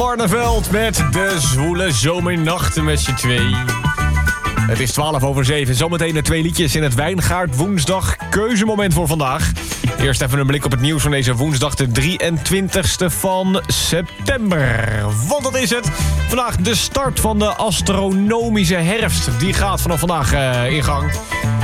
Barneveld met de zwoele zomernachten met z'n twee. Het is 7:12. Zometeen de 2 liedjes in het Wijngaard woensdag keuzemoment voor vandaag. Eerst even een blik op het nieuws van deze woensdag, de 23e van september. Want dat is het. Vandaag de start van de astronomische herfst. Die gaat vanaf vandaag in gang.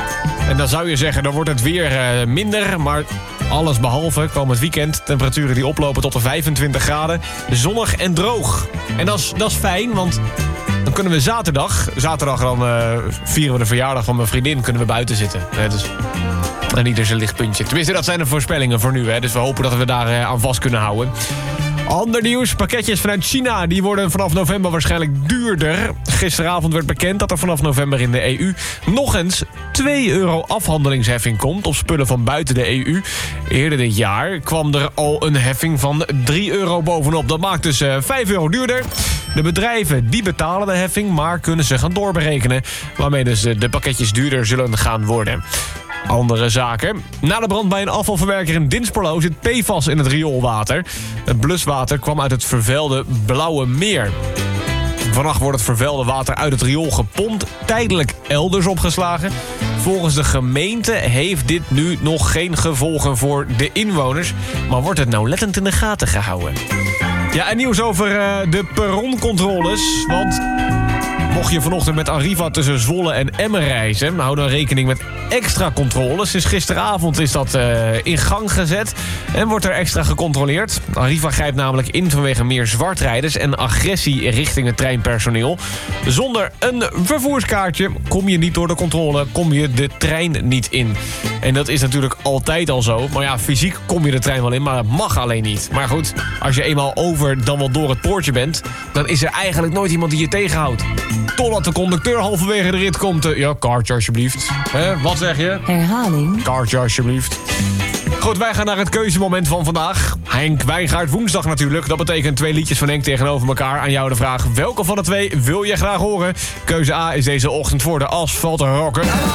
En dan zou je zeggen, dan wordt het weer minder, maar alles behalve komend weekend. Temperaturen die oplopen tot de 25 graden. Zonnig en droog. En dat is fijn, want dan kunnen we zaterdag dan vieren we de verjaardag van mijn vriendin, kunnen we buiten zitten. Dus, en ieder zijn lichtpuntje. Tenminste, dat zijn de voorspellingen voor nu. Dus we hopen dat we daar aan vast kunnen houden. Ander nieuws, pakketjes vanuit China, die worden vanaf november waarschijnlijk duurder. Gisteravond werd bekend dat er vanaf november in de EU nog eens €2 afhandelingsheffing komt op spullen van buiten de EU. Eerder dit jaar kwam er al een heffing van €3 bovenop. Dat maakt dus €5 duurder. De bedrijven die betalen de heffing, maar kunnen ze gaan doorberekenen, waarmee dus de pakketjes duurder zullen gaan worden. Andere zaken. Na de brand bij een afvalverwerker in Dinspelo zit PFAS in het rioolwater. Het bluswater kwam uit het vervuilde Blauwe Meer. Vannacht wordt het vervuilde water uit het riool gepompt, tijdelijk elders opgeslagen. Volgens de gemeente heeft dit nu nog geen gevolgen voor de inwoners, maar wordt het nauwlettend in de gaten gehouden. Ja, en nieuws over de perroncontroles, want mocht je vanochtend met Arriva tussen Zwolle en Emmen reizen, hou dan rekening met extra controles. Sinds gisteravond is dat in gang gezet en wordt er extra gecontroleerd. Arriva grijpt namelijk in vanwege meer zwartrijders en agressie richting het treinpersoneel. Zonder een vervoerskaartje kom je niet door de controle, kom je de trein niet in. En dat is natuurlijk altijd al zo. Maar ja, fysiek kom je de trein wel in, maar het mag alleen niet. Maar goed, als je eenmaal over dan wel door het poortje bent, dan is er eigenlijk nooit iemand die je tegenhoudt. Totdat de conducteur halverwege de rit komt. Ja, kaartje alsjeblieft. Wat zeg je? Herhaling. Kaartje alsjeblieft. Goed, wij gaan naar het keuzemoment van vandaag. Henk Wijngaard woensdag natuurlijk. Dat betekent 2 liedjes van Henk tegenover elkaar. Aan jou de vraag, welke van de 2 wil je graag horen? Keuze A is deze ochtend voor de asfalt rocker.